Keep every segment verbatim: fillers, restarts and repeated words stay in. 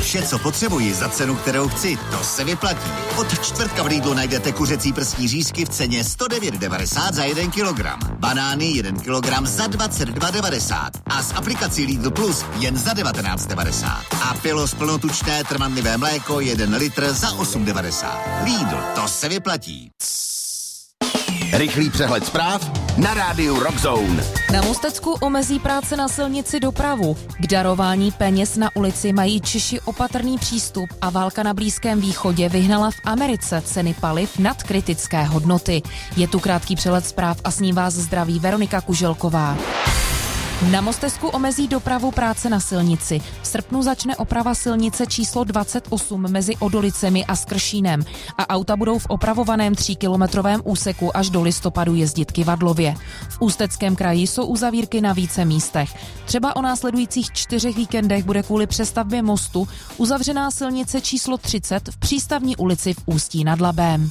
Vše, co potřebuji za cenu, kterou chci, to se vyplatí. Od čtvrtka v Lidlu najdete kuřecí prsní řízky v ceně sto devět devadesát za jeden kilogram. Banány jeden kilogram za dvacet dva devadesát. A s aplikací Lidl Plus jen za devatenáct devadesát. A Pilos plnotučné trvanlivé mléko jeden litr za osm devadesát. Lidl, to se vyplatí. Rychlý přehled zpráv na rádiu Rock Zone. Na Mostecku omezí práce na silnici dopravu. K darování peněz na ulici mají Češi opatrný přístup a válka na Blízkém východě vyhnala v Americe ceny paliv nad kritické hodnoty. Je tu krátký přehled zpráv a s ním vás zdraví Veronika Kuželková. Na Mostecku omezí dopravu práce na silnici. V srpnu začne oprava silnice číslo dvacet osm mezi Odolicemi a Skršínem a auta budou v opravovaném tříkilometrovém úseku až do listopadu jezdit kyvadlově. V Ústeckém kraji jsou uzavírky na více místech. Třeba o následujících čtyřech víkendech bude kvůli přestavbě mostu uzavřená silnice číslo třicet v Přístavní ulici v Ústí nad Labem.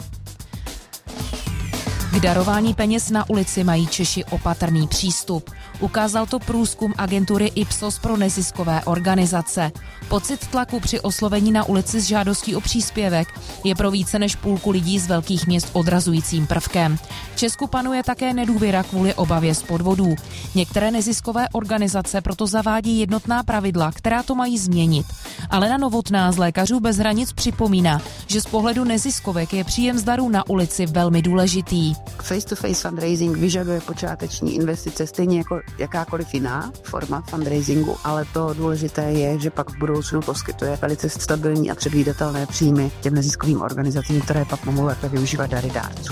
K darování peněz na ulici mají Češi opatrný přístup. Ukázal to průzkum agentury Ipsos pro neziskové organizace. Pocit tlaku při oslovení na ulici s žádostí o příspěvek je pro více než půlku lidí z velkých měst odrazujícím prvkem. V Česku panuje také nedůvěra kvůli obavě z podvodů. Některé neziskové organizace proto zavádí jednotná pravidla, která to mají změnit. Alena Novotná z Lékařů bez hranic připomíná, že z pohledu neziskovek je příjem z darů na ulici velmi důležitý. Face-to-face fundraising vyžaduje počáteční investice stejně jako jakákoliv jiná forma fundraisingu, ale to důležité je, že pak v budoucnu poskytuje velice stabilní a předvídatelné příjmy těm neziskovým organizacím, které pak mohou lépe využívat dary dárců.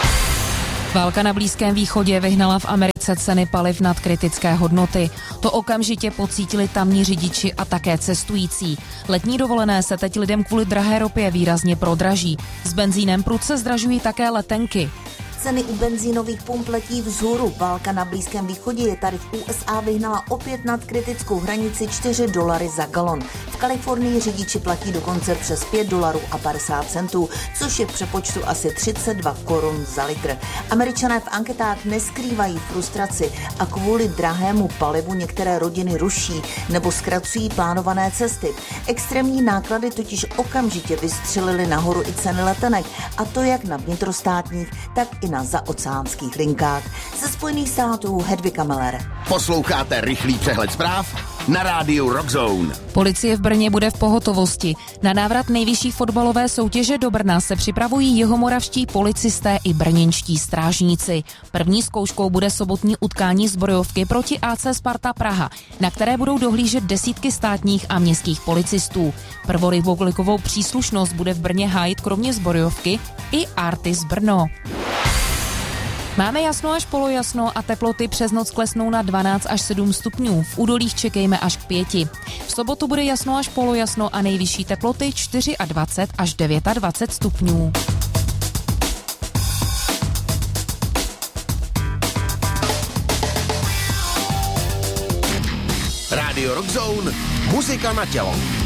Válka na Blízkém východě vyhnala v Americe ceny paliv nad kritické hodnoty. To okamžitě pocítili tamní řidiči a také cestující. Letní dovolené se teď lidem kvůli drahé ropě výrazně prodraží. S benzínem prudce zdražují také letenky. Ceny u benzínových pump letí vzhůru. Válka na Blízkém východě je tady v U S A vyhnala opět nad kritickou hranici čtyři dolary za galon. V Kalifornii řidiči platí dokonce přes pět dolarů a padesát centů, což je v přepočtu asi třicet dva korun za litr. Američané v anketách neskrývají frustraci a kvůli drahému palivu některé rodiny ruší nebo zkracují plánované cesty. Extrémní náklady totiž okamžitě vystřelily nahoru i ceny letenek, a to jak na vnitrostátních, tak i na zaoceánských linkách. Ze Spojených států Hedvika Meller. Posloucháte rychlý přehled zpráv na rádiu Rock Zone. Policie v Brně bude v pohotovosti. Na návrat nejvyšší fotbalové soutěže do Brna se připravují jihomoravští policisté i brněnští strážníci. První zkouškou bude sobotní utkání zbrojovky proti A C Sparta Praha, na které budou dohlížet desítky státních a městských policistů. Prvoryboglikovou příslušnost bude v Brně hájit kromě zbrojovky i Artis Brno. Máme jasno až polojasno a teploty přes noc klesnou na dvanáct až sedm stupňů. V údolích čekejme až k pěti. V sobotu bude jasno až polojasno a nejvyšší teploty dvacet čtyři až dvacet devět stupňů. Rádio Rock Zone, muzika na tělo.